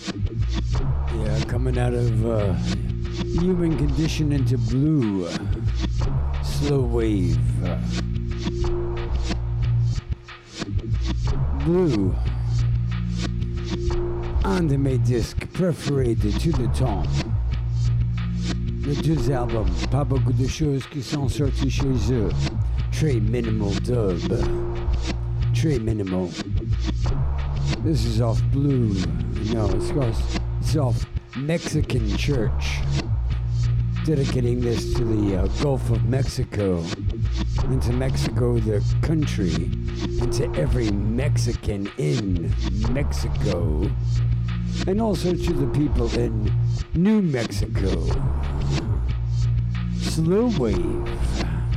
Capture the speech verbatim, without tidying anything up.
Yeah, coming out of uh, Human Condition into Blue. Slow Wave. Blue. Un de mes disques préférés de tout le temps. Les deux albums, pas beaucoup de choses qui sont sorties chez eux. Très minimal dub. Très minimal. This is off Blue. No, it's off, it's off Mexican Church. Dedicating this to the uh, Gulf of Mexico. And to Mexico, the country. And to every Mexican in Mexico. And also to the people in New Mexico. Slow Wave.